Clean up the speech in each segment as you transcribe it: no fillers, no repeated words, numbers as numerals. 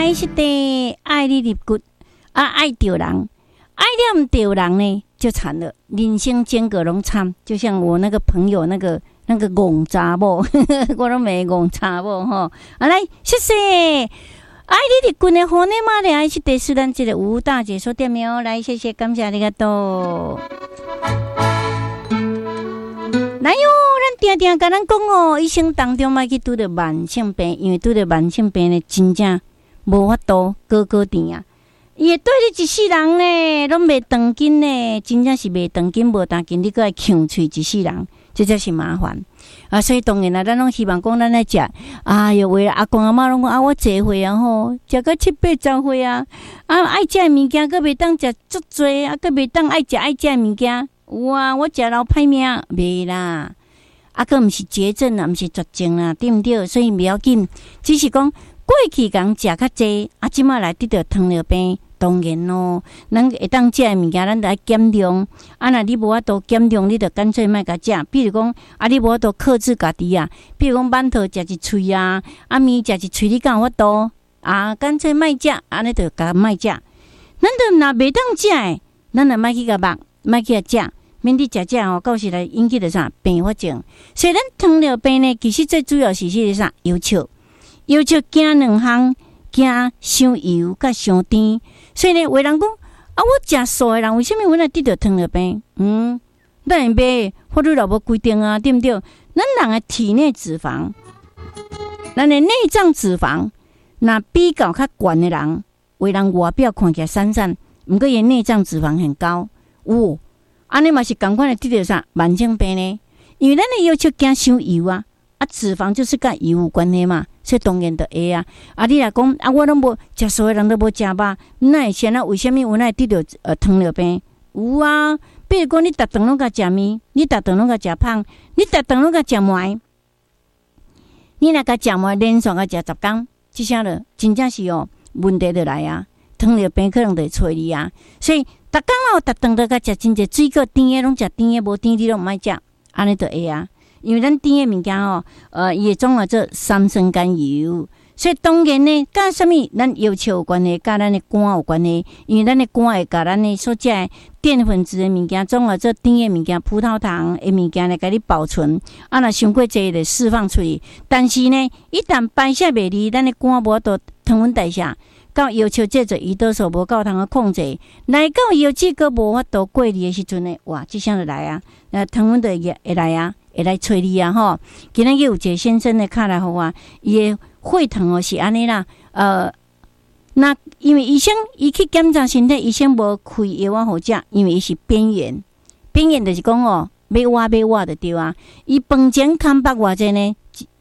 来是的，爱你入骨啊，爱着人，爱念着人呢就惨了，人生整个拢惨。就像我那个朋友那个戆查某，我都没戆查某吼。啊，来，谢谢。爱你入骨的好呢嘛的，爱是的，是咱这个吴大姐说点名，来，谢谢，感谢ありがとう。来哟，咱定定甲咱讲哦，一生当中莫去拄着慢性病，因为拄着慢性病呢，真正无法度高甜啊！伊会对你一世人呢，拢袂长紧呢，真正是袂长紧无长紧，你搁爱呛喙一世人，这才是麻烦啊！所以当然啦，咱拢希望讲咱来食，哎哟，为了阿公阿嬷拢讲啊，我坐岁啊吼，食到7、8、10岁啊，爱食的物件，搁袂当食足多啊，搁袂当爱食的物件。哇！我食老歹命，袂啦，啊，佫毋是绝症啦，毋是绝症啦，对毋对？所以袂要紧，只是讲过去讲食较济，啊，即马来得到糖尿病，当然咯，咱会当食的物件，咱得爱减量。啊，若你无法度减量，你着干脆莫甲食。比如讲，啊，你无法度克制家己啊，比如讲馒头食一喙啊，啊面食一喙，你敢有法度？啊，干脆莫食，安尼着甲莫食。咱着若袂当食的，咱着莫去甲肉，莫去甲食。免你食吼，到时来引起着啥并发症。所以咱糖尿病呢，其实最主要是个啥？油笑惊两项，惊伤油甲伤甜。所以呢，有人讲啊，我食素的人，为什么我来得到糖尿病？咱会买法律也无规定啊，对不对？咱人的体内脂肪，咱的内脏脂肪，那比较较悬的人，为人外表看起来散散，不过伊内脏脂肪很高。安尼嘛是同款的得到啥慢性病呢？因为咱的要求惊伤油啊，脂肪就是甲油有关系嘛，所以当然就会啊。你若讲啊，我拢无食素的人都无食肉，那会现在为什么有那得到糖尿病？有啊，比如讲你逐顿拢甲食面，你逐顿拢甲食胖，你逐顿拢甲食糜，你若甲食糜连续甲食10天，即下了真正是问题就来啊，糖尿病可能就找你啊，所以。逐工逐顿都甲食真济水果甜的，拢食甜的，无甜的拢毋爱食，安尼就会啊。因为咱甜的物件伊会总做三酸甘油，所以当然呢，甲什么咱要求有关系，甲咱的肝有关系。因为咱的肝会甲咱的所食的淀粉质的物件，总做甜的物件、葡萄糖的物件来甲你保存。若伤过济就释放出去，但是呢，一旦排泄袂离，咱的肝无法度糖分代谢。到要求这胰岛素无够通控制，来到腰子个无法度过滤的时阵呢，哇，即项就来啊！糖分就会来啊，会来催你啊吼！今仔日有一个先生的卡来互我，伊的血糖是安尼啦，那因为医生伊去检查身体，医生无开药啊互食，因为伊是边缘就是讲要挖就对啊！伊饭前空腹偌济呢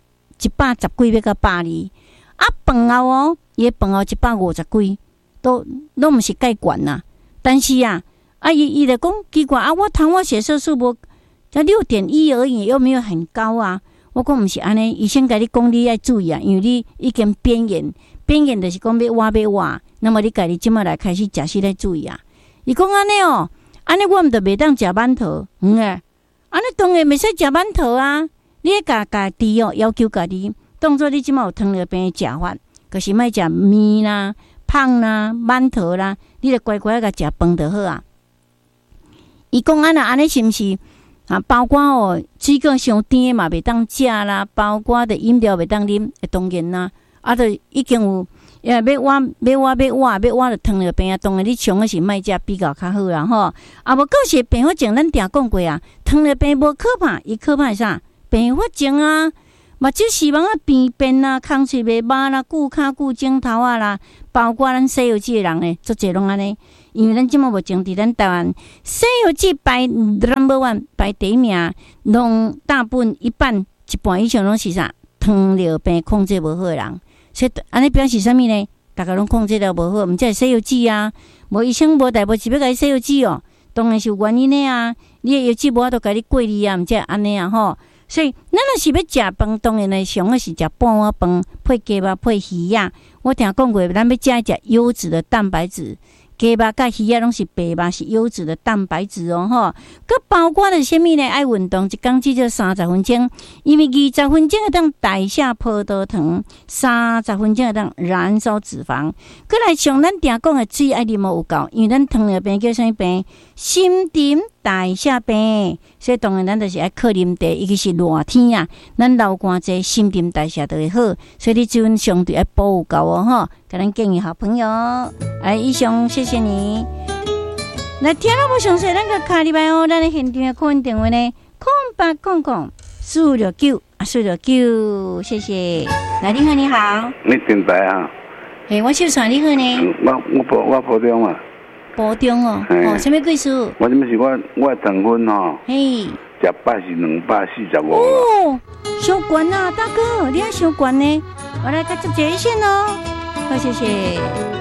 ？110几要到120，饭后伊饭后150几，都毋是介悬呐。但是伊就讲奇怪我糖化血色素无才6.1而已，又没有很高啊。我讲毋是安尼，医生甲你讲你要注意啊，因为你已经边缘就是讲要挖，那么你家己即马来开始食时来注意啊。伊讲安尼安尼我毋就袂当食馒头，安尼当然袂使食馒头啊。你家己要求家己，当作你即马有糖尿病的食法。可是莫食面啦、胖啦、馒头啦，你著乖乖甲食饭就好啊。伊讲安尼是毋是包括水果伤甜嘛袂当食啦，包括的饮料袂当啉，当然啦，就已经有要挖着糖尿病啊。当然你上个是莫食比较较好啦吼。无到时并发症咱定讲过啊，糖尿病无可怕，伊可怕是啥？并发症啊。目睭视网变变啦，空喙袂捌啦，顾骹顾镜头啦，包括咱西游记的人呢，足侪拢安尼。因为咱即马目前伫咱台湾西游记排 No.1 排第一名，拢大部分一半以上拢是啥糖尿病控制无好的人。所以安尼表示啥物呢？大家拢控制了无好，毋才会西游记啊。无医生无代无志要甲你西游记当然是有原因的啊。你的药剂无法度甲你过滤啊，毋才会安尼啊吼。所以，咱若是要食饭，当然呢，上个是食半碗饭，配鸡肉，配鱼啊。我听讲过，咱要食优质的蛋白质， 鸡肉甲鱼啊，拢是白肉，是优质的蛋白质哦，吼。佮包括了什么呢？爱运动，一工至少30分钟，因为20分钟会当代谢葡萄糖，30分钟会当燃烧脂肪。佮来像咱常讲的水爱啉有够，因为咱糖尿病叫啥物病？心陈代谢病，所以当然咱就是爱靠啉茶，尤其是热天啊，咱流汗济，心陈代谢就会好，所以你水分相对爱补有够哦，吼。甲咱建议好朋友，以上谢谢你。那听了无详细，咱个卡里拜哦，咱的现场的客运电话呢，0800-469-469，谢谢。来，你好，你好。 你电台啊？ 嘿，我小传你好呢。 我埔中啊。 埔中哦，什么贵数？ 我这么是我的糖分吼， 嘿， 食饱是245。 哦，伤悬啊，大哥，你还伤悬呢。我来甲接一线哦，好，谢谢。